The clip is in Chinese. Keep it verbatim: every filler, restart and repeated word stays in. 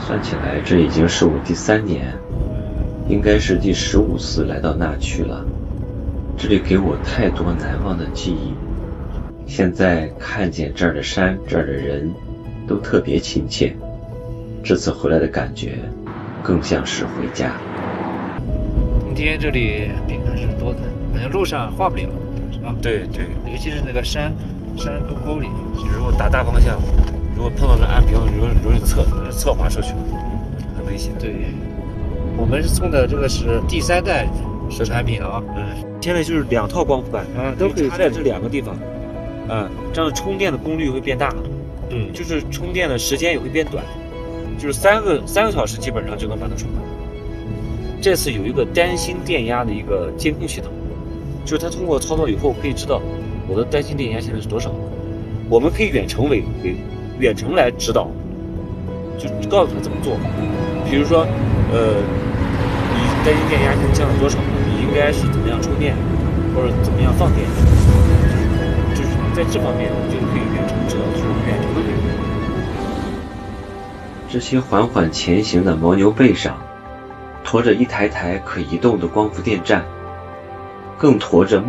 算起来，这已经是我第三年，应该是第十五次来到那区了。这里给我太多难忘的记忆。现在看见这儿的山，这儿的人，都特别亲切。这次回来的感觉，更像是回家。 冬天这里病还是多的，好像路上画不了，是吧？ 对对， 尤其是那个山山沟沟里， 如果打大方向，如果碰到这岸边，容易容易侧侧滑出去，很危险。 对，我们送的这个是第三代产品啊。 嗯，现在就是两套光伏板啊，都可以插在这两个地方，啊，这样充电的功率会变大， 嗯， 就是充电的时间也会变短，就是三个三个小时基本上就能把它充满。这次有一个单芯电压的一个监控系统，就是它通过操作以后可以知道我的单芯电压现在是多少，我们可以远程为为远程来指导，就告诉他怎么做。比如说，呃，你单芯电压现在降到多少，你应该是怎么样充电，或者怎么样放电，就是就是在这方面就可以远程指导，就是远程的给我。 这些缓缓前行的牦牛背上，驮着一台台可移动的光伏电站，更驮着